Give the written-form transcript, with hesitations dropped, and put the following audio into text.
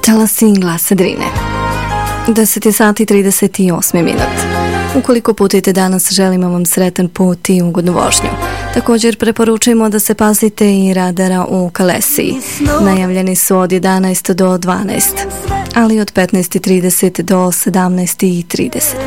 Talasin glasa Drine. 10 sati i 38 minut. Ukoliko putujete danas, želimo vam sretan put i ugodnu vožnju. Također preporučujemo da se pazite i radara u Kalesiji. Najavljeni su od 11 do 12, ali od 15:30 do 17:30.